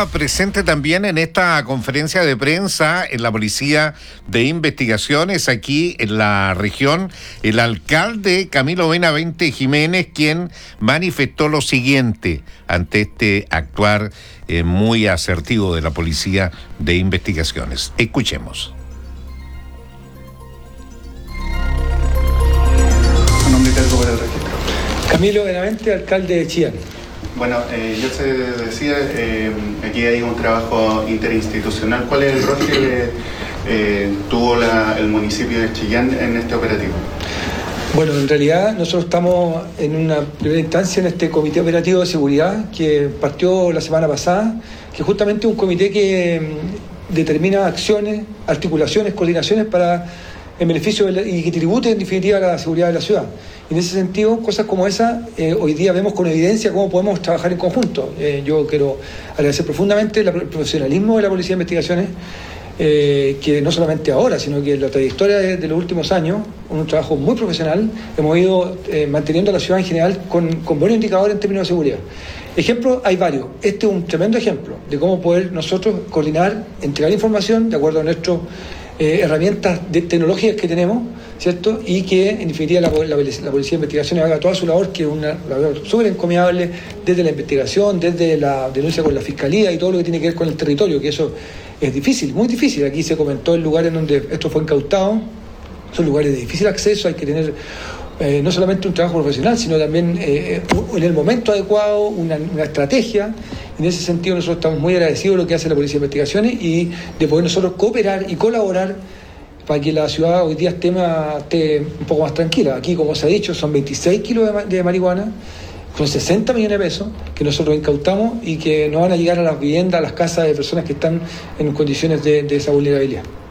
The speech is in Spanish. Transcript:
Estaba presente también en esta conferencia de prensa en la Policía de Investigaciones aquí en la región el alcalde Camilo Benavente Jiménez, quien manifestó lo siguiente ante este actuar muy asertivo de la Policía de Investigaciones. Escuchemos. A nombre y cargo para el registro. Camilo Benavente, alcalde de Chillán. Bueno, ya se decía, aquí hay un trabajo interinstitucional. ¿Cuál es el rol que tuvo el municipio de Chillán en este operativo? Bueno, en realidad nosotros estamos en una primera instancia en este comité operativo de seguridad que partió la semana pasada, que es justamente un comité que determina acciones, articulaciones, coordinaciones para en beneficio y que tribute en definitiva a la seguridad de la ciudad. Y en ese sentido, cosas como esa, hoy día vemos con evidencia cómo podemos trabajar en conjunto. Yo quiero agradecer profundamente el profesionalismo de la Policía de Investigaciones, que no solamente ahora, sino que en la trayectoria de los últimos años, un trabajo muy profesional, hemos ido manteniendo a la ciudad en general con buenos indicadores en términos de seguridad. Ejemplos hay varios. Este es un tremendo ejemplo de cómo poder nosotros coordinar, entregar información de acuerdo a nuestras herramientas tecnológicas que tenemos, ¿cierto? Y que en definitiva la Policía de Investigaciones haga toda su labor, que es una labor súper encomiable, desde la investigación, desde la denuncia con la Fiscalía y todo lo que tiene que ver con el territorio, que eso es difícil, muy difícil. Aquí se comentó el lugar en donde esto fue incautado, son lugares de difícil acceso, hay que tener no solamente un trabajo profesional, sino también en el momento adecuado, una estrategia. En ese sentido nosotros estamos muy agradecidos de lo que hace la Policía de Investigaciones y de poder nosotros cooperar y colaborar para que la ciudad hoy día esté un poco más tranquila. Aquí, como se ha dicho, son 26 kilos de marihuana, con 60 millones de pesos que nosotros incautamos y que no van a llegar a las viviendas, a las casas de personas que están en condiciones de esa vulnerabilidad.